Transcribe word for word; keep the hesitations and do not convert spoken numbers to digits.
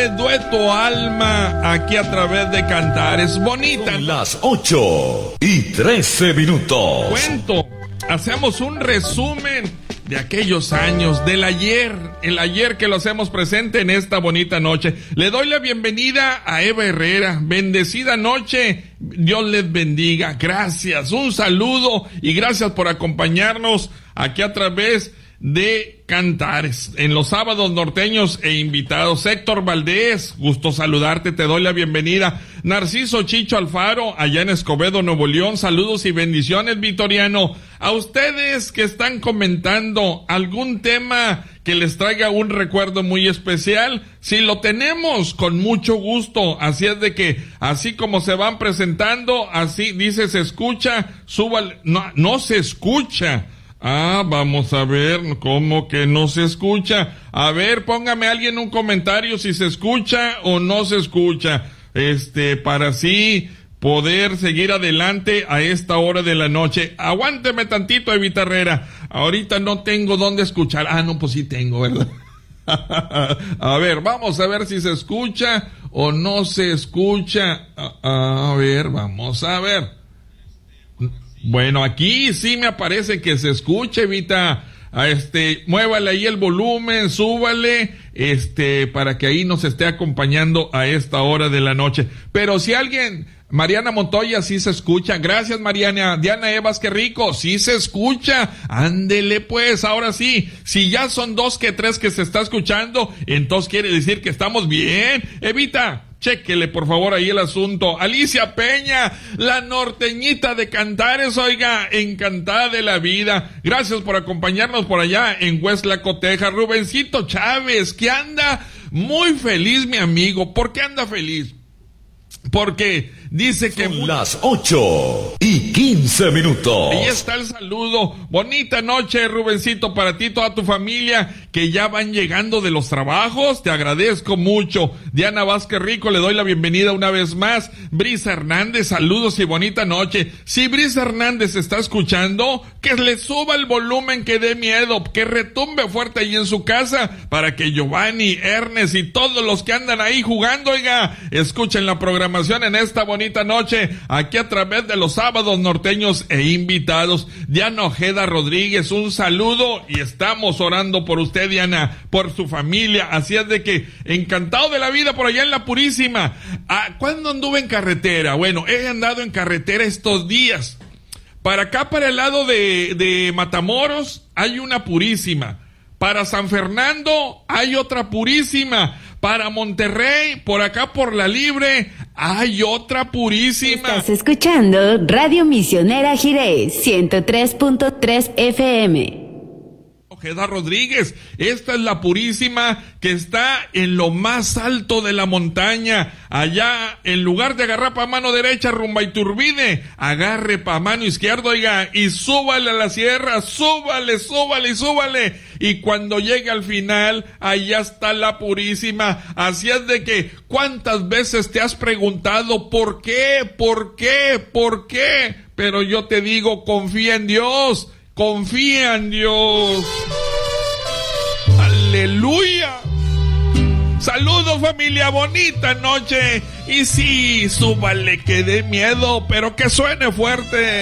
noche, Dueto Alma, aquí a través de Cantares. Bonita. Son las ocho y trece minutos. Cuento, hacemos un resumen de aquellos años, del ayer, el ayer que lo hacemos presente en esta bonita noche. Le doy la bienvenida a Eva Herrera. Bendecida noche, Dios les bendiga. Gracias, un saludo y gracias por acompañarnos aquí a través de Cantares, en los sábados norteños e invitados. Héctor Valdés, gusto saludarte, te doy la bienvenida. Narciso Chicho Alfaro, allá en Escobedo, Nuevo León, saludos y bendiciones, Vitoriano. A ustedes que están comentando algún tema que les traiga un recuerdo muy especial, si lo tenemos, con mucho gusto. Así es de que, así como se van presentando, así dice, se escucha, súbale, no, no se escucha. Ah, vamos a ver, ¿cómo que no se escucha? A ver, póngame alguien un comentario si se escucha o no se escucha. Este, para así poder seguir adelante a esta hora de la noche. Aguánteme tantito, Evita Herrera. Ahorita no tengo dónde escuchar. Ah, no, pues sí tengo, ¿verdad? A ver, vamos a ver si se escucha o no se escucha. A, a ver, vamos a ver. Bueno, aquí sí me aparece que se escuche, Evita. A este, muévale ahí el volumen, súbale, este, para que ahí nos esté acompañando a esta hora de la noche. Pero si alguien, Mariana Montoya, sí se escucha. Gracias, Mariana. Diana Evas, qué rico, sí se escucha. Ándele pues, ahora sí. Si ya son dos que tres que se está escuchando, entonces quiere decir que estamos bien. Evita, chéquele por favor ahí el asunto. Alicia Peña, la norteñita de Cantares, oiga, encantada de la vida. Gracias por acompañarnos por allá en Hueslaco, Texas. Rubencito Chávez, que anda muy feliz, mi amigo. ¿Por qué anda feliz? Porque dice que... Son las ocho y quince minutos. Ahí está el saludo. Bonita noche, Rubencito, para ti y toda tu familia que ya van llegando de los trabajos. Te agradezco mucho. Diana Vázquez Rico, le doy la bienvenida una vez más. Brisa Hernández, saludos y bonita noche. Si Brisa Hernández está escuchando, que le suba el volumen, que dé miedo, que retumbe fuerte ahí en su casa, para que Giovanni, Ernest y todos los que andan ahí jugando, oiga, escuchen la programación en esta bonita noche, aquí a través de los sábados norteños e invitados. Diana Ojeda Rodríguez, un saludo y estamos orando por usted, Diana, por su familia. Así es de que encantado de la vida por allá en La Purísima. Ah, ¿cuándo anduve en carretera? Bueno, he andado en carretera estos días. Para acá, para el lado de, de Matamoros, hay una Purísima. Para San Fernando hay otra Purísima. Para Monterrey, por acá por La Libre, hay otra Purísima. Estás escuchando Radio Misionera Jirés, ciento tres punto tres F M. Ojeda Rodríguez, esta es la Purísima que está en lo más alto de la montaña. Allá, en lugar de agarrar pa' mano derecha rumbo a Iturbide, agarre pa' mano izquierda, oiga, y súbale a la sierra, súbale, súbale y súbale. Y cuando llegue al final, allá está la Purísima. Así es de que, ¿cuántas veces te has preguntado por qué, por qué, por qué? Pero yo te digo, confía en Dios. Confía en Dios. Aleluya. Saludos, familia, bonita noche. Y sí, súbale, que dé miedo, pero que suene fuerte.